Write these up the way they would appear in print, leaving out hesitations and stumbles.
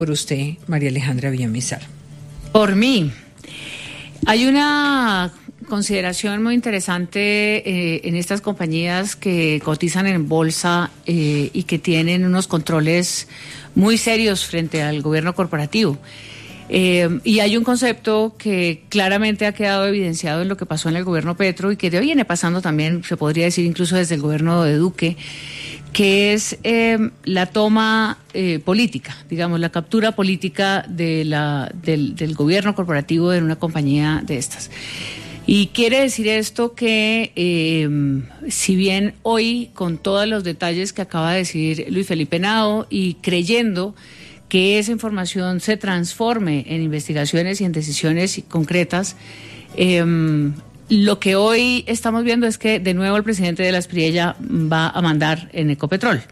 Por usted, María Alejandra Villamizar. Por mí. Hay una consideración muy interesante en estas compañías que cotizan en bolsa y que tienen unos controles muy serios frente al gobierno corporativo. Y hay un concepto que claramente ha quedado evidenciado en lo que pasó en el gobierno Petro y que viene pasando también, se podría decir incluso desde el gobierno de Duque, que es la toma política, digamos, la captura política del gobierno corporativo en una compañía de estas. Y quiere decir esto que, si bien hoy, con todos los detalles que acaba de decir Luis Felipe Henao y creyendo que esa información se transforme en investigaciones y en decisiones concretas, lo que hoy estamos viendo es que de nuevo el presidente de la Espriella va a mandar en Ecopetrol.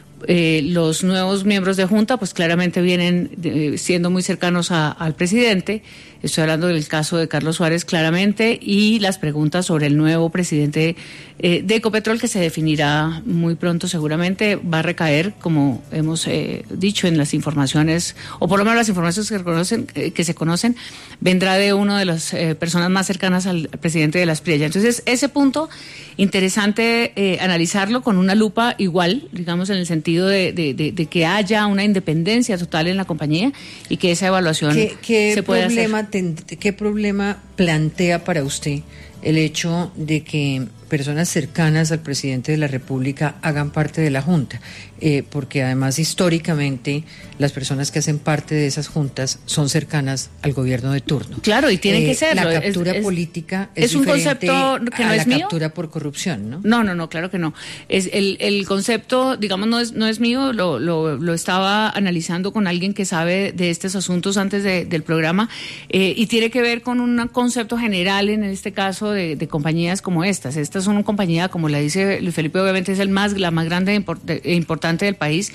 Los nuevos miembros de Junta pues claramente vienen siendo muy cercanos al presidente. Estoy hablando del caso de Carlos Suárez claramente, y las preguntas sobre el nuevo presidente de Ecopetrol, que se definirá muy pronto seguramente, va a recaer, como hemos dicho, en las informaciones, o por lo menos las informaciones que se conocen, vendrá de una de las personas más cercanas al presidente de la Espriella. Entonces, ese punto, interesante analizarlo con una lupa igual, digamos, en el sentido de que haya una independencia total en la compañía y que esa evaluación se pueda hacer. ¿Qué problema plantea para usted el hecho de que personas cercanas al presidente de la República hagan parte de la Junta? Porque además históricamente las personas que hacen parte de esas juntas son cercanas al gobierno de turno. Claro, y tienen que serlo. La captura política es un concepto que no a es la mío. Captura por corrupción, ¿no? No, claro que no. Es el concepto, digamos, no es mío. Lo estaba analizando con alguien que sabe de estos asuntos antes del programa, y tiene que ver con un concepto general en este caso de compañías como estas. Estas son una compañía, como la dice Luis Felipe, obviamente es la más grande e importante del país,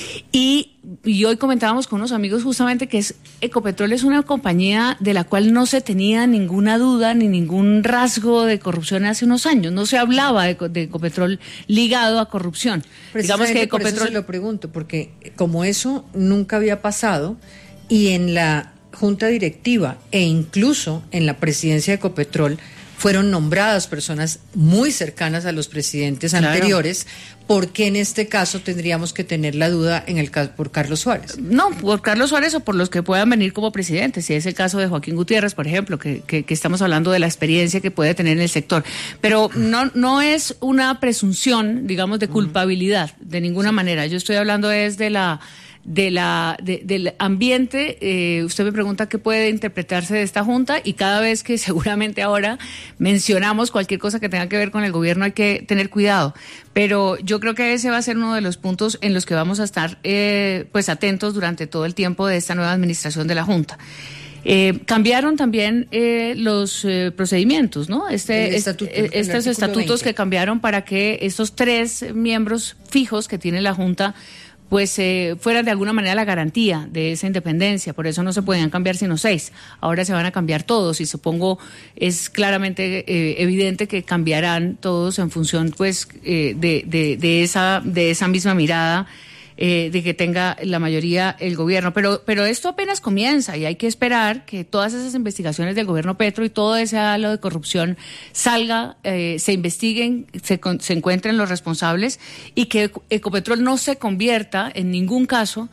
y hoy comentábamos con unos amigos justamente que Ecopetrol es una compañía de la cual no se tenía ninguna duda ni ningún rasgo de corrupción hace unos años. No se hablaba de Ecopetrol ligado a corrupción. Digamos que Ecopetrol... Por eso se lo pregunto, porque como eso nunca había pasado, y en la junta directiva e incluso en la presidencia de Ecopetrol fueron nombradas personas muy cercanas a los presidentes anteriores, ¿por qué en este caso tendríamos que tener la duda en el caso por Carlos Suárez? No, por Carlos Suárez o por los que puedan venir como presidentes, si es el caso de Joaquín Gutiérrez, por ejemplo, que estamos hablando de la experiencia que puede tener en el sector. Pero no es una presunción, digamos, de culpabilidad, de ninguna manera. Yo estoy hablando del ambiente. Usted me pregunta qué puede interpretarse de esta junta, y cada vez que seguramente ahora mencionamos cualquier cosa que tenga que ver con el gobierno hay que tener cuidado, pero yo creo que ese va a ser uno de los puntos en los que vamos a estar pues atentos durante todo el tiempo de esta nueva administración de la junta. Cambiaron también los procedimientos, ¿no? Estos estatutos que cambiaron para que estos 3 miembros fijos que tiene la junta pues fueran de alguna manera la garantía de esa independencia. Por eso no se podían cambiar sino 6. Ahora se van a cambiar todos, y supongo es claramente evidente que cambiarán todos en función pues de esa misma mirada de que tenga la mayoría el gobierno. Pero esto apenas comienza, y hay que esperar que todas esas investigaciones del gobierno Petro y todo ese halo de corrupción salga, se investiguen, se encuentren los responsables, y que Ecopetrol no se convierta en ningún caso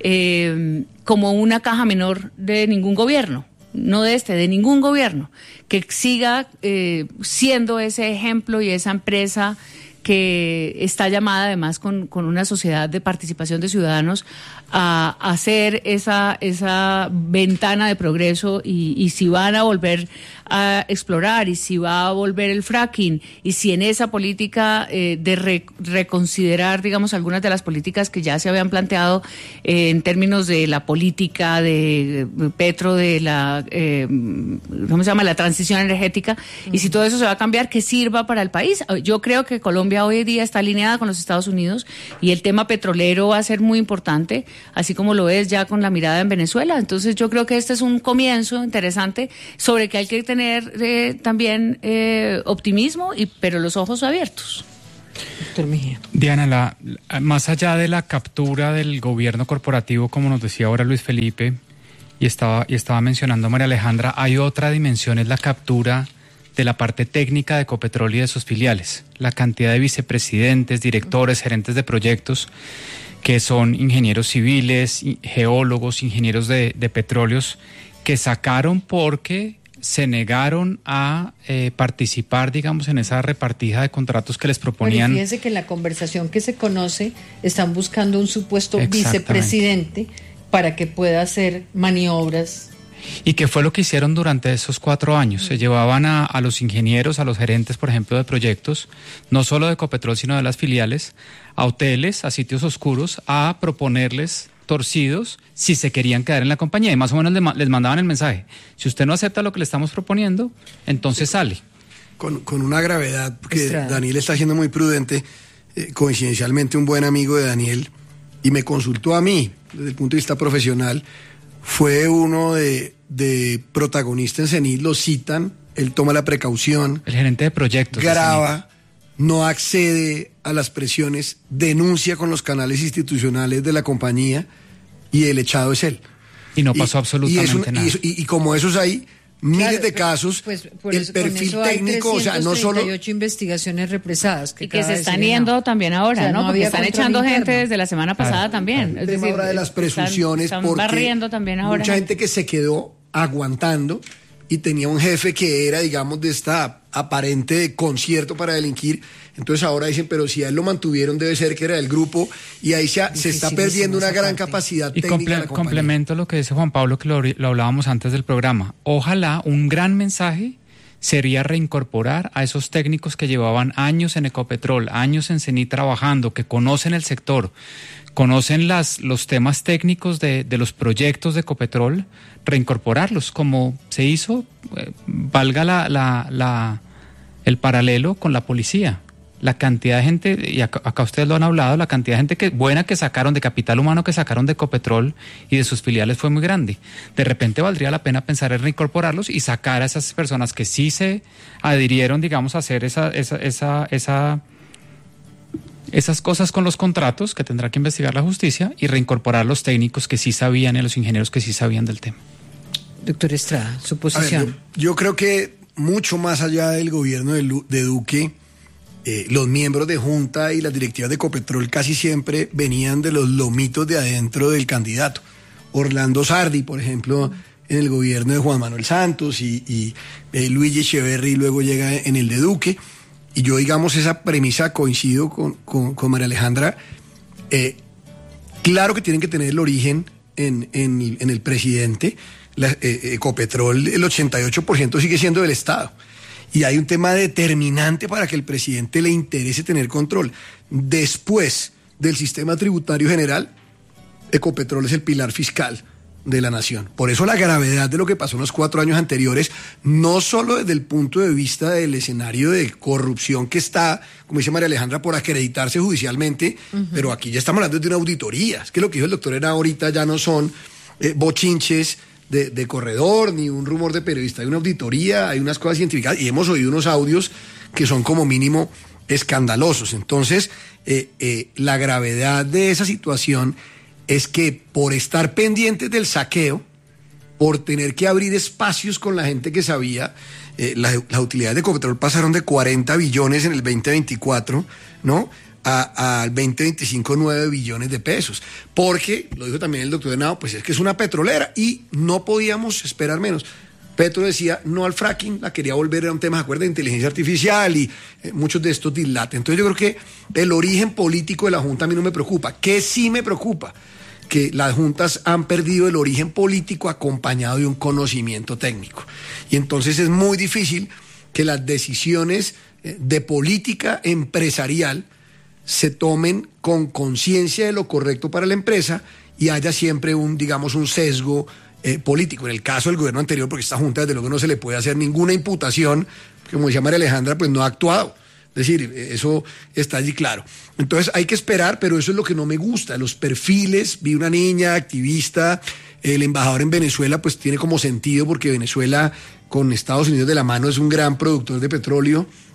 como una caja menor de ningún gobierno. No de ningún gobierno, que siga siendo ese ejemplo y esa empresa que está llamada además con una sociedad de participación de ciudadanos a hacer esa ventana de progreso, y si van a volver a explorar, y si va a volver el fracking, y si en esa política de reconsiderar, digamos, algunas de las políticas que ya se habían planteado en términos de la política de Petro, de la ¿cómo se llama?, la transición energética, y si todo eso se va a cambiar, que sirva para el país. Yo creo que Colombia hoy en día está alineada con los Estados Unidos, y el tema petrolero va a ser muy importante, así como lo es ya con la mirada en Venezuela. Entonces yo creo que este es un comienzo interesante sobre que hay que tener también optimismo, pero los ojos abiertos. Doctor Mejía. Diana, más allá de la captura del gobierno corporativo, como nos decía ahora Luis Felipe, y estaba mencionando María Alejandra, hay otra dimensión, es la captura de la parte técnica de Ecopetrol y de sus filiales. La cantidad de vicepresidentes, directores, gerentes de proyectos, que son ingenieros civiles, geólogos, ingenieros de petróleos, que sacaron porque se negaron a participar, digamos, en esa repartija de contratos que les proponían. Pero fíjense que en la conversación que se conoce están buscando un supuesto vicepresidente para que pueda hacer maniobras. ¿Y qué fue lo que hicieron durante esos 4 años? Se llevaban a los ingenieros, a los gerentes, por ejemplo, de proyectos, no solo de Ecopetrol, sino de las filiales, a hoteles, a sitios oscuros, a proponerles torcidos si se querían quedar en la compañía. Y más o menos les mandaban el mensaje: si usted no acepta lo que le estamos proponiendo, entonces sale. Con una gravedad, porque Daniel está siendo muy prudente. Coincidencialmente, un buen amigo de Daniel, y me consultó a mí, desde el punto de vista profesional, fue uno de protagonista en CENIT, lo citan, él toma la precaución. El gerente de proyectos. Graba, no accede a las presiones, denuncia con los canales institucionales de la compañía y el echado es él. Y no pasó absolutamente nada. Y como esos hay miles de casos, pues el perfil técnico, o sea, no solo... 38 investigaciones represadas. Que se están yendo también ahora, ¿no? Porque están echando gente desde la semana pasada también. El tema ahora de las presunciones, están porque barriendo también ahora. Mucha gente que se quedó aguantando y tenía un jefe que era, digamos, de esta aparente concierto para delinquir. Entonces ahora dicen, pero si a él lo mantuvieron, debe ser que era del grupo, y ahí se está perdiendo una gran capacidad técnica de la compañía. Complemento lo que dice Juan Pablo, que lo hablábamos antes del programa. Ojalá un gran mensaje sería reincorporar a esos técnicos que llevaban años en Ecopetrol, años en CENIT trabajando, que conocen el sector, conocen los temas técnicos de los proyectos de Ecopetrol, reincorporarlos, como se hizo, valga el paralelo con la policía. La cantidad de gente, y acá ustedes lo han hablado, la cantidad de gente buena que sacaron, de capital humano que sacaron de Ecopetrol y de sus filiales fue muy grande. De repente valdría la pena pensar en reincorporarlos y sacar a esas personas que sí se adhirieron, digamos, a hacer esas cosas con los contratos que tendrá que investigar la justicia, y reincorporar a los técnicos que sí sabían y a los ingenieros que sí sabían del tema. Doctor Estrada, su posición. Yo creo que mucho más allá del gobierno de Duque, los miembros de Junta y las directivas de Ecopetrol casi siempre venían de los lomitos de adentro del candidato. Orlando Sardi, por ejemplo, en el gobierno de Juan Manuel Santos, y Luigi Echeverri luego llega en el de Duque. Y yo, digamos, esa premisa coincido con María Alejandra. Claro que tienen que tener el origen en el presidente. Ecopetrol, el 88% sigue siendo del Estado. Y hay un tema determinante para que el presidente le interese tener control. Después del sistema tributario general, Ecopetrol es el pilar fiscal de la nación. Por eso la gravedad de lo que pasó en los 4 años anteriores, no solo desde el punto de vista del escenario de corrupción que está, como dice María Alejandra, por acreditarse judicialmente, pero aquí ya estamos hablando de una auditoría. Es que lo que dijo el doctor era ahorita ya no son bochinches de corredor, ni un rumor de periodista, hay una auditoría, hay unas cosas científicas, y hemos oído unos audios que son como mínimo escandalosos. Entonces, la gravedad de esa situación es que por estar pendientes del saqueo, por tener que abrir espacios con la gente que sabía, las utilidades de Ecopetrol pasaron de 40 billones en el 2024, ¿no?, al 2025 9 billones de pesos, porque, lo dijo también el doctor Henao, pues es que es una petrolera y no podíamos esperar menos. Petro decía no al fracking, la quería volver, era un tema, ¿se acuerdan?, de inteligencia artificial y muchos de estos dislates. Entonces yo creo que el origen político de la Junta a mí no me preocupa. ¿Qué sí me preocupa? Que las juntas han perdido el origen político acompañado de un conocimiento técnico. Y entonces es muy difícil que las decisiones de política empresarial se tomen con conciencia de lo correcto para la empresa y haya siempre un sesgo político. En el caso del gobierno anterior, porque esta junta desde luego no se le puede hacer ninguna imputación, como decía María Alejandra, pues no ha actuado. Es decir, eso está allí claro. Entonces hay que esperar, pero eso es lo que no me gusta. Los perfiles, vi una niña activista, el embajador en Venezuela, pues tiene como sentido, porque Venezuela con Estados Unidos de la mano es un gran productor de petróleo,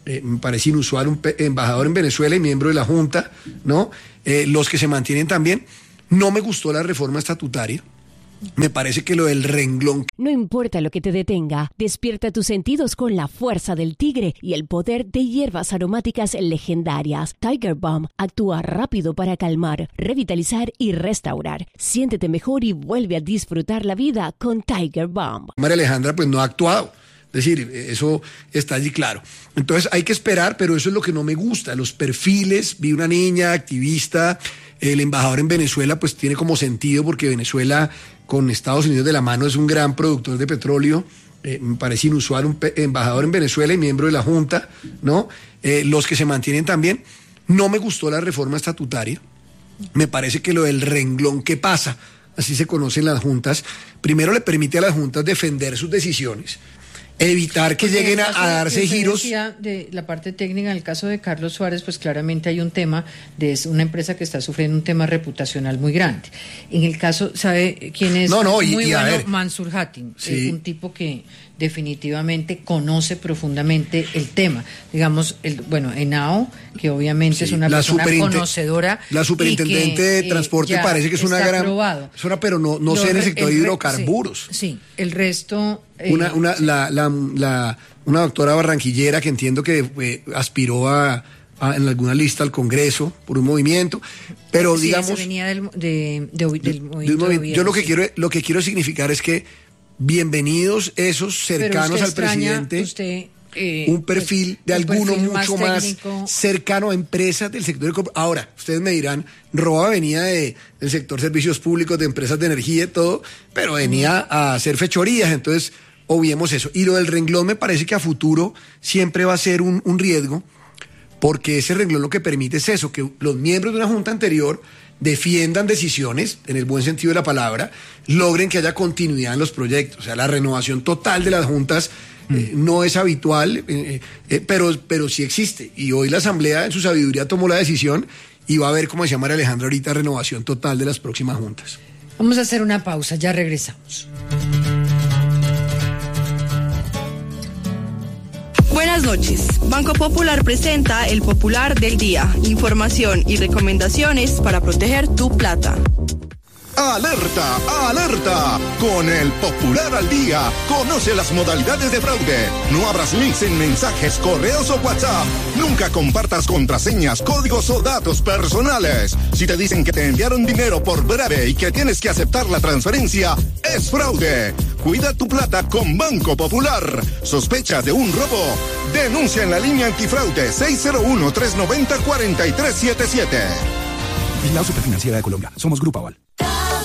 me parece inusual un embajador en Venezuela y miembro de la Junta, ¿no? Los que se mantienen también. No me gustó la reforma estatutaria. Me parece que lo del renglón. No importa lo que te detenga, despierta tus sentidos con la fuerza del tigre y el poder de hierbas aromáticas legendarias. Tiger Balm actúa rápido para calmar, revitalizar y restaurar. Siéntete mejor y vuelve a disfrutar la vida con Tiger Balm. María Alejandra pues no ha actuado. Es decir, eso está allí claro. Entonces hay que esperar, pero eso es lo que no me gusta. Los perfiles, vi una niña activista, el embajador en Venezuela pues tiene como sentido porque Venezuela con Estados Unidos de la mano es un gran productor de petróleo. Me parece inusual un embajador en Venezuela y miembro de la Junta, ¿no? Los que se mantienen también. No me gustó la reforma estatutaria. Me parece que lo del renglón que pasa, así se conocen las juntas, primero le permite a las juntas defender sus decisiones, evitar que lleguen a darse giros. De la parte técnica, en el caso de Carlos Suárez, pues claramente hay un tema de una empresa que está sufriendo un tema reputacional muy grande. En el caso, ¿sabe quién es? Muy bueno, Mansur Hatim, sí. Un tipo que definitivamente conoce profundamente el tema. Digamos, Henao, que obviamente sí, es una persona conocedora. La superintendente de transporte parece que es una gran... pero no sé en el sector de hidrocarburos. Sí, el resto... Una doctora barranquillera que entiendo que aspiró en alguna lista al Congreso por un movimiento, pero sí, digamos... venía del movimiento. Yo lo que quiero significar es que bienvenidos esos cercanos al presidente, un perfil de alguno mucho más cercano a empresas del sector de... Ahora, ustedes me dirán, Roa venía del sector servicios públicos, de empresas de energía y todo, pero venía a hacer fechorías, entonces obviemos eso. Y lo del renglón me parece que a futuro siempre va a ser un riesgo, porque ese renglón lo que permite es eso, que los miembros de una junta anterior defiendan decisiones, en el buen sentido de la palabra, logren que haya continuidad en los proyectos. O sea, la renovación total de las juntas no es habitual, pero sí existe. Y hoy la Asamblea, en su sabiduría, tomó la decisión y va a haber, como decía María Alejandra ahorita, renovación total de las próximas juntas. Vamos a hacer una pausa, ya regresamos. Buenas noches. Banco Popular presenta el Popular del Día. Información y recomendaciones para proteger tu plata. ¡Alerta! ¡Alerta! Con el Popular al Día, conoce las modalidades de fraude. No abras links en mensajes, correos o WhatsApp. Nunca compartas contraseñas, códigos o datos personales. Si te dicen que te enviaron dinero por breve y que tienes que aceptar la transferencia, es fraude. Cuida tu plata con Banco Popular. ¿Sospechas de un robo? Denuncia en la línea antifraude 601-390-4377. Vigilado Superfinanciera de Colombia. Somos Grupo Aval.